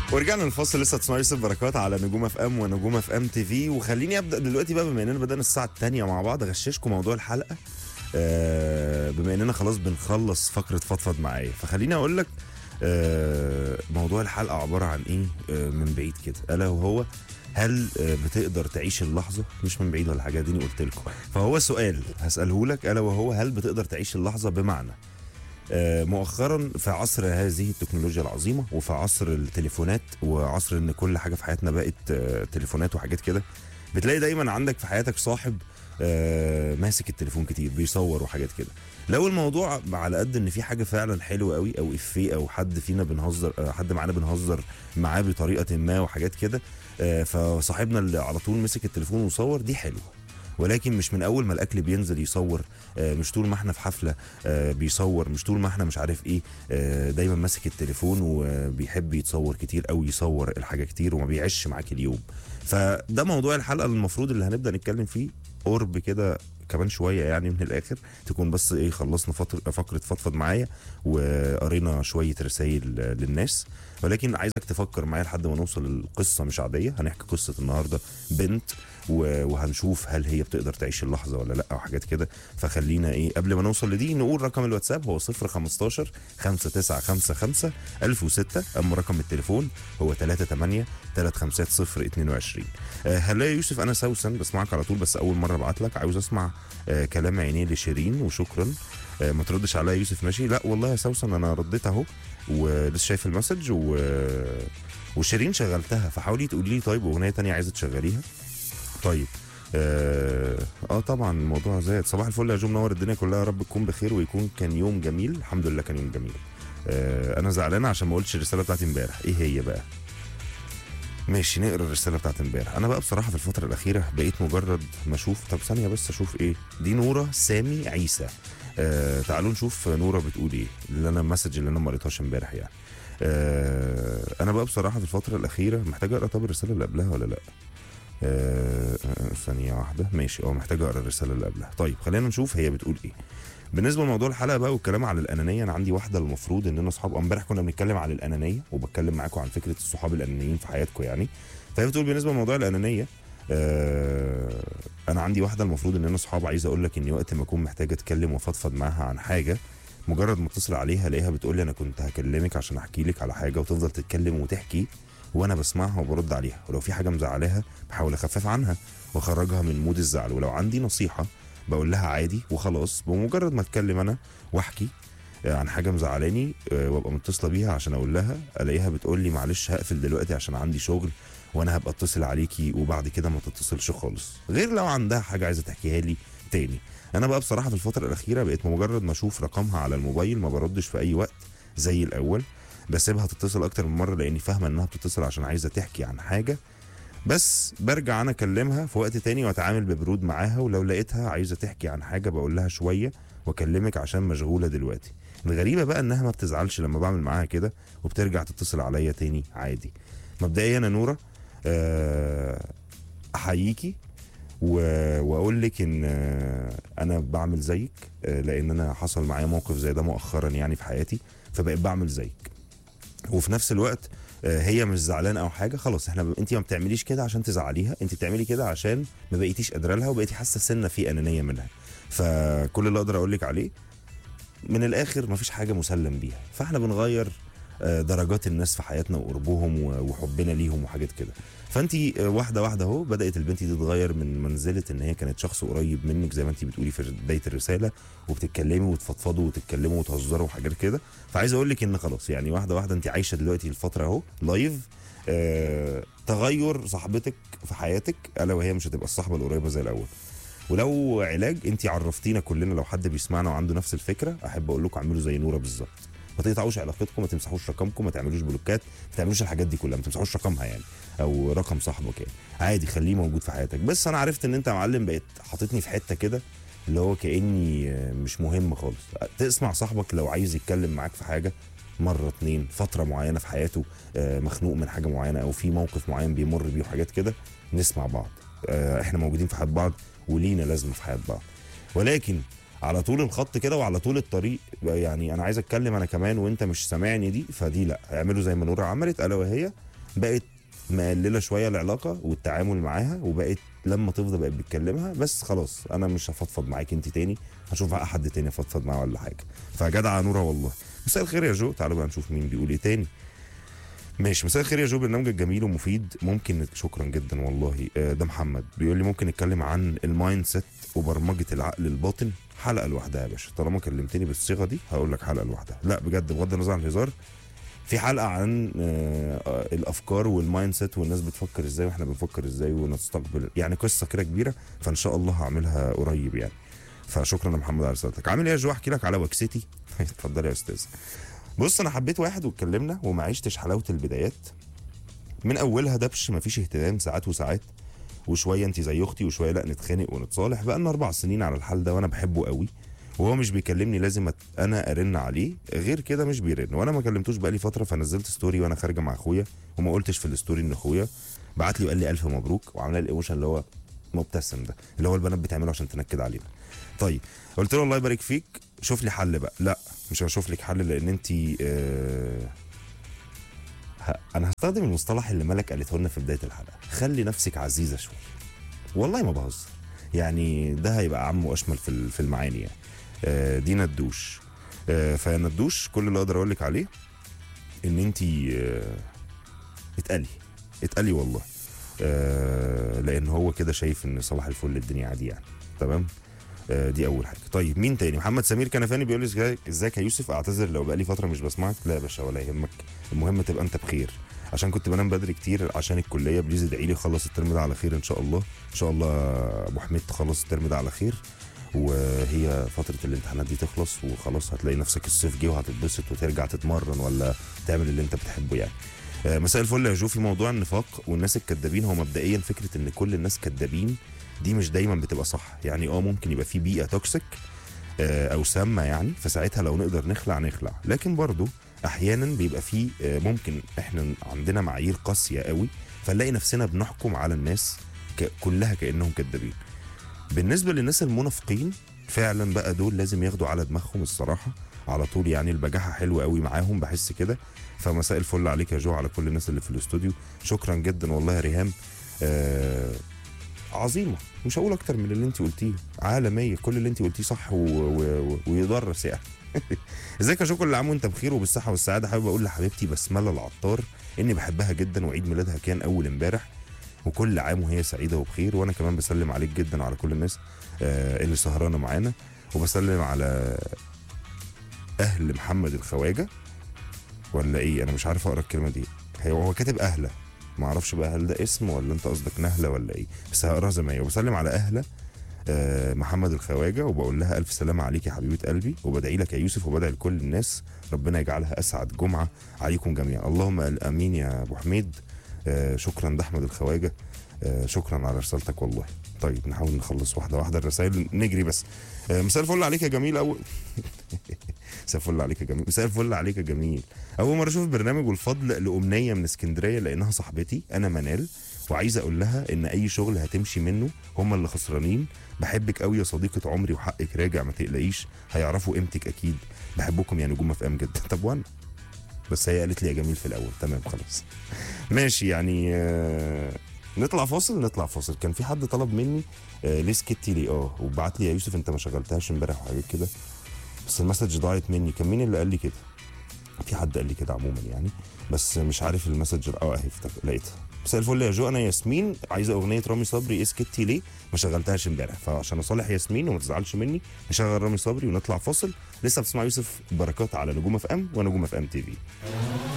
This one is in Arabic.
ورجعنا الفاصل. لسه تسمعوا يوسف بركات على نجوم اف ام ونجوم اف ام تي في. وخليني ابدا دلوقتي بقى، بما اننا بدانا الساعه الثانيه مع بعض، اغششكم موضوع الحلقه. بما اننا خلاص بنخلص فقره فضفض معايا، فخليني اقول لك موضوع الحلقه عباره عن ايه من بعيد كده، الا وهو هل بتقدر تعيش اللحظه؟ مش من بعيد ولا حاجه، ديني قلت لكم. فهو سؤال هساله لك، الا وهو هل بتقدر تعيش اللحظه؟ بمعنى مؤخرا في عصر هذه التكنولوجيا العظيمه، وفي عصر التليفونات، وعصر ان كل حاجه في حياتنا بقت تليفونات وحاجات كده، بتلاقي دايما عندك في حياتك صاحب ماسك التليفون كتير بيصور وحاجات كده. لو الموضوع على قد ان في حاجه فعلا حلوه قوي، او افيه، او حد فينا بنهزر، حد معانا بنهزر معاه بطريقه ما وحاجات كده، فصاحبنا اللي على طول مسك التليفون وصور، دي حلوه. ولكن مش من اول ما الاكل بينزل يصور، مش طول ما احنا في حفله بيصور، مش طول ما احنا مش عارف ايه دايما ماسك التليفون وبيحب يتصور كتير، او يصور الحاجه كتير وما بيعيش معاك اليوم. فده موضوع الحلقه المفروض اللي هنبدا نتكلم فيه قرب كده كمان شويه، يعني من الاخر تكون بس ايه، خلصنا فقره فضفض معايا وقرينا شويه رسائل للناس. ولكن عايزك تفكر معايا لحد ما نوصل للقصه مش عاديه. هنحكي قصه النهارده بنت، وهنشوف هل هي بتقدر تعيش اللحظه ولا لا، او حاجات كده. فخلينا ايه قبل ما نوصل لدي نقول رقم الواتساب هو 015 5955 1006. اما رقم التليفون هو 38 350 22. هلا يا يوسف، انا سوسن بسمعك على طول، بس اول مره ابعت لك، عاوز اسمع كلام عينيه لشيرين وشكرا. ما تردش عليا يوسف ماشي؟ لا والله يا سوسن انا رديت اهو، ولسه شايف المسج وشيرين شغلتها، فحاولي تقولي لي طيب اغنيه تانية عايزه تشغليها. طيب طبعا الموضوع زاد. صباح الفل يا جو، منور الدنيا كلها، يا رب تكون بخير ويكون كان يوم جميل. الحمد لله كان يوم جميل. انا زعلانه عشان ما قلتش الرساله بتاعتي امبارح. ايه هي بقى؟ ماشي نقرا الرساله بتاعت امبارح. انا بقى بصراحه في الفتره الاخيره بقيت مجرد ما اشوف، طب ثانيه بس اشوف ايه دي. نوره سامي عيسى. تعالوا نشوف نوره بتقول ايه، اللي انا المسج اللي انا ما قريتهاش امبارح يعني. انا بقى بصراحه في الفتره الاخيره محتاج اقرا. طب الرساله اللي قبلها ولا لا؟ ثانيه واحده. ماشي محتاج اقرا الرساله اللي قبلها. طيب خلينا نشوف هي بتقول ايه. بالنسبه لموضوع الحلقه بقى والكلام على الانانيه، انا عندي واحده المفروض اننا اصحاب. امبارح كنا بنتكلم عن الانانيه، وبتكلم معاكم عن فكره الصحاب الانانيين في حياتكم يعني. فهي بتقول بالنسبه لموضوع الانانيه، انا عندي واحده المفروض اننا اصحاب. عايز اقول لك اني وقت ما اكون محتاج اتكلم وافضفض معاها عن حاجه، مجرد ما اتصل عليها الاقيها بتقول لي انا كنت هكلمك عشان احكي لك على حاجه، وتفضل تتكلم وتحكي وانا بسمعها وبرد عليها. ولو في حاجه مزعلاها بحاول اخفف عنها واخرجها من مود الزعل. ولو عندي نصيحه بقول لها عادي وخلاص. بمجرد ما اتكلم انا واحكي عن حاجه مزعلاني وابقى متصله بيها عشان اقول لها، الاقيها بتقول لي معلش هقفل دلوقتي عشان عندي شغل، وانا هبقى اتصل عليكي وبعد كده ما تتصلش خالص، غير لو عندها حاجه عايزه تحكيها لي تاني. انا بقى بصراحه في الفتره الاخيره بقيت مجرد ما اشوف رقمها على الموبايل ما بردش في اي وقت زي الاول، بسيبها تتصل اكتر من مره لاني فاهمه انها بتتصل عشان عايزه تحكي عن حاجه، بس برجع انا اكلمها في وقت تاني واتعامل ببرود معاها. ولو لقيتها عايزه تحكي عن حاجه بقول لها شويه واكلمك عشان مشغوله دلوقتي. الغريبه بقى انها ما بتزعلش لما بعمل معاها كده، وبترجع تتصل عليا تاني عادي. مبدئيا يا نوره احييكي واقول لك ان انا بعمل زيك، لان انا حصل معايا موقف زي ده مؤخرا يعني في حياتي، فبقيت بعمل زيك. وفي نفس الوقت هي مش زعلانه او حاجه، خلاص احنا انت ما بتعمليش كده عشان تزعليها، انت بتعملي كده عشان ما بقيتيش قادره لها وبقيتي حاسه سنه في انانيه منها. فكل اللي اقدر اقول لك عليه من الاخر مفيش حاجه مسلم بيها، فاحنا بنغير درجات الناس في حياتنا وقربهم وحبنا ليهم وحاجات كده. فانت واحده واحده اهو بدات البنت دي تتغير من منزله ان هي كانت شخص قريب منك زي ما انت بتقولي في بدايه الرساله، وبتتكلمي وتفضفضوا وتتكلموا وتهزروا وحاجات كده. فعايز اقول لك ان خلاص يعني واحده واحده انت عايشه دلوقتي الفتره اهو لايف تغير صاحبتك في حياتك، الا وهي مش هتبقى الصاحبه القريبه زي الاول. ولو علاج انت عرفتينا كلنا، لو حد بيسمعنا وعنده نفس الفكره احب اقول لكم اعملوا زي نوره بالظبط. ما تقطعوش علاقتكم، ما تمسحوش رقمكم، ما تعملوش بلوكات، ما تعملوش الحاجات دي كلها، ما تمسحوش رقمها يعني او رقم صاحبك يعني، عادي خليه موجود في حياتك. بس انا عرفت ان انت يا معلم بقيت حاططني في حته كده اللي هو كاني مش مهم خالص. تسمع صاحبك لو عايز يتكلم معاك في حاجه مره اتنين، فتره معينه في حياته مخنوق من حاجه معينه او في موقف معين بيمر بيه وحاجات كده، نسمع بعض. احنا موجودين في حياه بعض ولينا لازمه في حياه بعض. ولكن على طول الخط كده وعلى طول الطريق يعني انا عايز اتكلم انا كمان وانت مش سامعني، دي فدي لا. اعملوا زي ما نورا عملت، الا وهي بقت مقلله شويه العلاقه والتعامل معاها، وبقت لما تفضى بقت بتكلمها بس خلاص انا مش هفضفض معاك انت تاني، هشوف بقى حد تاني افضفض معاه ولا حاجه. فجدعه نوره والله. مساء الخير يا جو، تعالوا بقى نشوف مين بيقول ايه تاني. ماشي، مساء الخير يا جو، برنامجك جميل ومفيد، ممكن شكرا جدا والله. ده محمد بيقول لي ممكن نتكلم عن المايند سيت وبرمجه العقل الباطن حلقه لوحدها يا باشا. طالما كلمتني بالصيغه دي هقول لك حلقه لوحدها. لا بجد بغض النظر عن الهزار، في حلقه عن الافكار والمايند سيت والناس بتفكر ازاي واحنا بنفكر ازاي ونستقبل، يعني قصه كده كبيره، فان شاء الله هعملها قريب يعني. فشكرا يا محمد على رسالتك. عامل ايه يا جو؟ احكي لك على وكستي. اتفضل يا استاذ. بص انا حبيت واحد واتكلمنا وما عشتش حلاوه البدايات، من اولها دبش مفيش اهتمام ساعات وساعات، وشويه انت زي اختي وشويه لا نتخانق ونتصالح. بقى لنا 4 سنين على الحال ده وانا بحبه قوي، وهو مش بيكلمني لازم انا ارن عليه، غير كده مش بيرن. وانا ما كلمتوش بقالي فتره، فنزلت ستوري وانا خارجه مع اخويا وما قلتش في الستوري ان اخويا بعت لي وقال لي الف مبروك، وعمل لي الايموشن اللي هو مبتسم ده، اللي هو البنات بتعمله عشان تنكد علينا. طيب قلت له الله يبارك فيك، شوف لي حل بقى. لا مش هشوف لك حل، لان انت انا هستخدم المصطلح اللي ملك قالته لنا في بدايه الحلقه، خلي نفسك عزيزه شويه. والله ما بهزر يعني، ده هيبقى عام واشمل في المعاني يعني. دي ندوش. فندوش كل اللي اقدر اقول لك عليه ان انت اتقلي والله. لان هو كده شايف ان صباح الفل الدنيا عادي يعني. تمام. دي اول حاجه. طيب مين تاني؟ محمد سمير كنفاني بيقول لي ازيك يا يوسف، اعتذر لو بقالي فتره مش بسمعك. لا يا باشا ولا يهمك، المهم تبقى انت بخير، عشان كنت بنام بدري كتير عشان الكليه. بليز ادعي لي اخلص الترم ده على خير ان شاء الله. ان شاء الله ابو حميد تخلص الترم ده على خير، وهي فتره الامتحانات دي تخلص وخلاص، هتلاقي نفسك الصيف جه وهتتبسط وترجع تتمرن ولا تعمل اللي انت بتحبه يعني. مساء الفل يا جو. في موضوع النفاق والناس الكدابين، هو مبدئيا فكره ان كل الناس كدابين دي مش دايما بتبقى صح يعني. ممكن يبقى في بيئه توكسيك او سامه يعني، فساعتها لو نقدر نخلع، لكن برضو احيانا بيبقى في ممكن احنا عندنا معايير قاسيه قوي، فنلاقي نفسنا بنحكم على الناس كلها كانهم كدابين. بالنسبه للناس المنافقين فعلا بقى، دول لازم ياخدوا على دماغهم الصراحه على طول يعني. البجاحه حلوه قوي معاهم، بحس كده. فمساء الفل عليك يا جو، على كل الناس اللي في الاستوديو. شكرا جدا والله يا ريهام. عظيمه، مش هقول اكتر من اللي انت قلتيه، عالميه، كل اللي انت قلتيه صح ويدرس يعني. ازيك يا جو؟ كل عام وانت بخير وبالصحه والسعاده. حابب اقول لحبيبتي بسمله العطار اني بحبها جدا، وعيد ميلادها كان اول امبارح، وكل عام وهي سعيده وبخير. وانا كمان بسلم عليك جدا وعلى كل الناس اللي سهرانه معانا، وبسلم على اهل محمد الخواجه ولا ايه، انا مش عارف اقرا الكلمه دي. هو كاتب اهله، ما اعرفش بقى هل ده اسم ولا انت قصدك نهله ولا ايه، بس هقراها زي ما هي. وبسلم على اهله محمد الخواجه، وبقول لها الف سلامه عليك يا حبيبه قلبي، وبدعي لك يا يوسف، وبدعي لكل الناس ربنا يجعلها اسعد جمعه عليكم جميعا. اللهم امين يا ابو حميد. شكرا ده احمد الخواجه. شكرا على رسالتك والله. طيب نحاول نخلص واحده واحده الرسائل، نجري بس. مساء الفل عليك يا جميل. مساء الفل عليك يا جميل. مساء الفل عليك يا جميل. اول مره اشوف البرنامج، والفضل لامنيه من اسكندريه لانها صاحبتي، انا منال، وعايزه اقول لها ان اي شغل هتمشي منه هم اللي خسرانين. بحبك قوي يا صديقه عمري، وحقك راجع ما تقلقيش، هيعرفوا قيمتك اكيد. بحبكم يا نجوم اف ام جدا. طب وانا بس هي قالت لي يا جميل في الاول. تمام خلاص ماشي يعني. نطلع فاصل. كان في حد طلب مني ليه سكتي ليه، وبعت لي يا يوسف انت ما شغلتهاش امبارح وحاجات كده، بس المسج ضاعت مني. كان مين اللي قال لي كده؟ في حد قال لي كده عموما يعني، بس مش عارف المسج. اهي لقيتها. مساء الفل يا جو، انا ياسمين، عايزه اغنيه رامي صبري ايه سكتي ليه، ما شغلتهاش امبارح. فعشان اصالح ياسمين وما تزعلش مني نشغل رامي صبري ونطلع فاصل. لسه بتسمع يوسف بركات على نجوم اف ام ونجوم اف ام تي في.